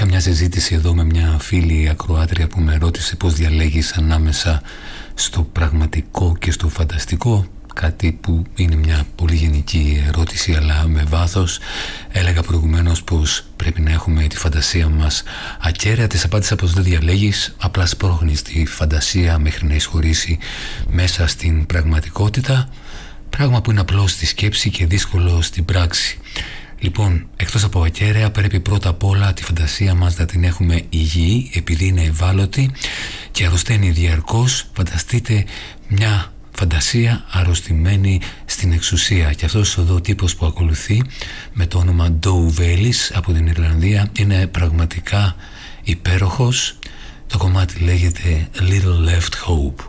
μια συζήτηση εδώ με μια φίλη ακροάτρια που με ρώτησε πώς διαλέγεις ανάμεσα στο πραγματικό και στο φανταστικό. Κάτι που είναι μια πολύ γενική ερώτηση, αλλά με βάθος. Έλεγα προηγουμένως πως πρέπει να έχουμε τη φαντασία μας ακέραια. Της απάντησα πως δεν διαλέγεις, απλά σπρώχνεις τη φαντασία μέχρι να εισχωρήσει μέσα στην πραγματικότητα, πράγμα που είναι απλό στη σκέψη και δύσκολο στην πράξη. Λοιπόν, εκτός από ακέραια, πρέπει πρώτα απ' όλα τη φαντασία μας να την έχουμε υγιή, επειδή είναι ευάλωτη και αρρωσταίνει διαρκώς. Φανταστείτε μια φαντασία αρρωστημένη στην εξουσία. Και αυτός ο τύπος που ακολουθεί με το όνομα Doe Vellis από την Ιρλανδία είναι πραγματικά υπέροχος. Το κομμάτι λέγεται Little Left Hope.